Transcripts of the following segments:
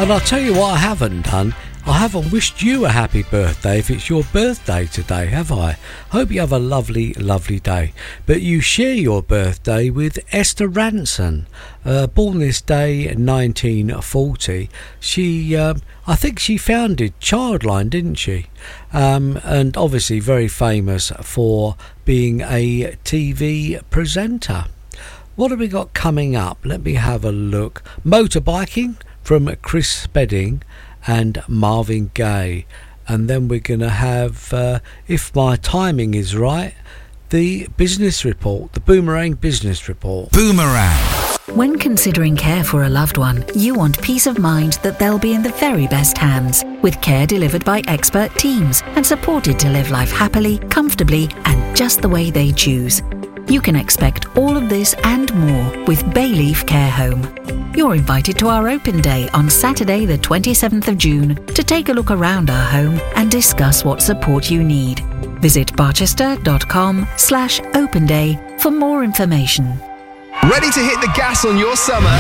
And I'll tell you what I haven't done. I haven't wished you a happy birthday if it's your birthday today, have I? Hope you have a lovely, lovely day. But you share your birthday with Esther Ranson, born this day in 1940. She, I think she founded Childline, didn't she? And obviously very famous for being a TV presenter. What have we got coming up? Let me have a look. Motorbiking from Chris Spedding and Marvin Gaye. And then we're going to have, if my timing is right, the business report, the Boomerang Business Report. Boomerang. When considering care for a loved one, you want peace of mind that they'll be in the very best hands, with care delivered by expert teams and supported to live life happily, comfortably, and just the way they choose. You can expect all of this and more with Bayleaf Care Home. You're invited to our open day on Saturday the 27th of June to take a look around our home and discuss what support you need. Visit barchester.com/open day for more information. Ready to hit the gas on your summer?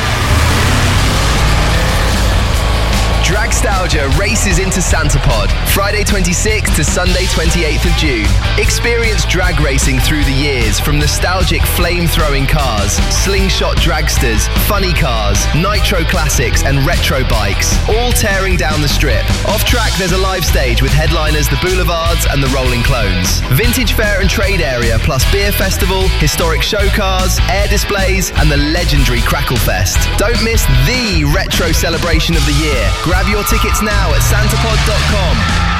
Dragstalgia races into Santapod, Friday 26th to Sunday 28th of June. Experience drag racing through the years, from nostalgic flame-throwing cars, slingshot dragsters, funny cars, nitro classics and retro bikes, all tearing down the strip. Off-track there's a live stage with headliners The Boulevards and The Rolling Clones. Vintage fair and trade area plus beer festival, historic show cars, air displays and the legendary Crackle Fest. Don't miss the retro celebration of the year. Grab your tickets now at santapod.com.